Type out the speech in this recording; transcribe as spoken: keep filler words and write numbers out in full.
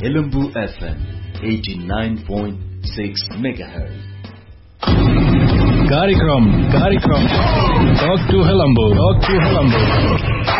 Helambu F M eighty-nine point six megahertz. कार्यक्रम कार्यक्रम talk to Helambu talk to Helambu